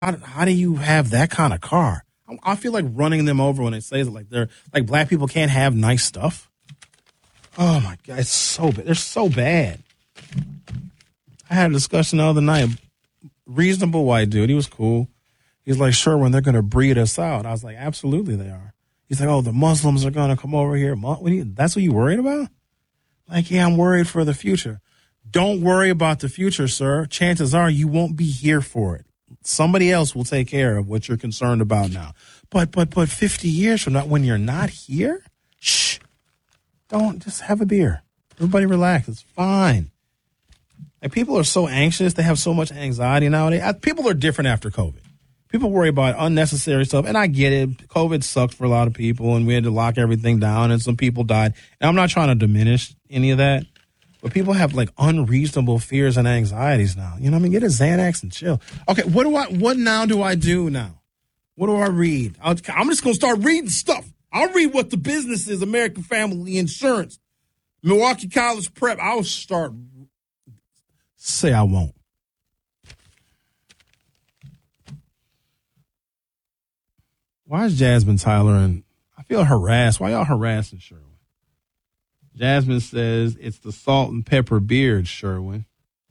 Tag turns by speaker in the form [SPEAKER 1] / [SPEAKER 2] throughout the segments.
[SPEAKER 1] How do you have that kind of car? I feel like running them over when it says it, like they're like black people can't have nice stuff. Oh my God, it's so bad. They're so bad. I had a discussion the other night. Reasonable white dude. He was cool. He's like, sure, when they're going to breed us out. I was like, absolutely they are. He's like, oh, the Muslims are going to come over here. That's what you worried about? Like, yeah, I'm worried for the future. Don't worry about the future, sir. Chances are you won't be here for it. Somebody else will take care of what you're concerned about now. But 50 years from now, when you're not here, shh, don't, just have a beer. Everybody relax. It's fine. Like, people are so anxious. They have so much anxiety nowadays. People are different after COVID. People worry about unnecessary stuff, and I get it. COVID sucked for a lot of people, and we had to lock everything down, and some people died. And I'm not trying to diminish any of that, but people have like unreasonable fears and anxieties now. You know what I mean? Get a Xanax and chill. Okay, what now do I do now? What do I read? I'm just going to start reading stuff. I'll read what the business is, American Family Insurance, Milwaukee College Prep. I'll start. Say I won't. Why is Jasmine Tyler and I feel harassed? Why y'all harassing Sherwin? Jasmine says it's the salt and pepper beard, Sherwin.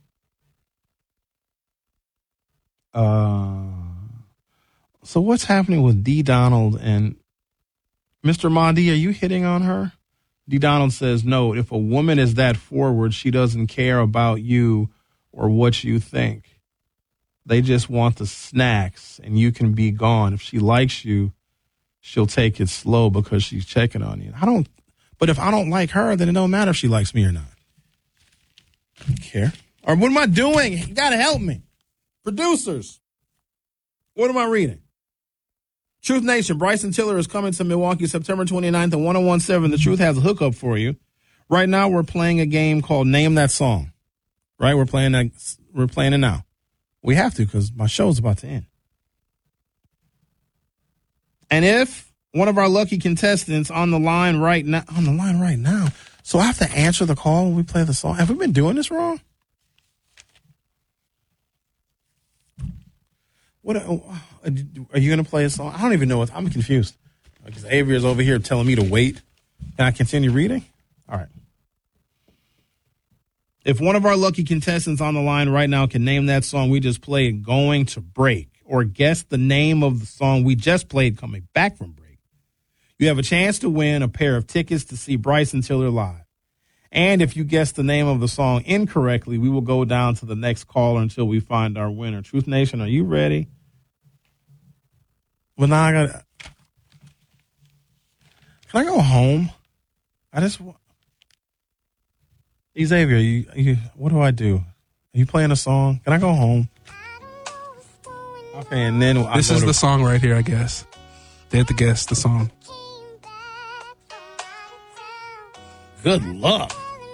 [SPEAKER 1] So what's happening with D. Donald and Mr. Mondi? Are you hitting on her? D. Donald says, no, if a woman is that forward, she doesn't care about you or what you think. They just want the snacks and you can be gone. If she likes you, she'll take it slow because she's checking on you. But if I don't like her, then it don't matter if she likes me or not. I don't care. Or what am I doing? You got to help me. Producers. What am I reading? Truth Nation, Bryson Tiller is coming to Milwaukee September 29th at 1017. The Truth has a hookup for you. Right now we're playing a game called Name That Song. Right? We're playing it now. We have to because my show's about to end. And if one of our lucky contestants on the line right now, so I have to answer the call when we play the song. Have we been doing this wrong? What are you going to play a song? I don't even know. I'm confused because Avery is over here telling me to wait. Can I continue reading? All right. If one of our lucky contestants on the line right now can name that song we just played, Going to Break, or guess the name of the song we just played coming back from break, you have a chance to win a pair of tickets to see Bryson Tiller live. And if you guess the name of the song incorrectly, we will go down to the next caller until we find our winner. Truth Nation, are you ready? Well, now can I go home? Xavier, what do I do? Are you playing a song? Can I go home? Okay, and then
[SPEAKER 2] this is the song right here, I guess. They have to guess the song.
[SPEAKER 1] Good luck.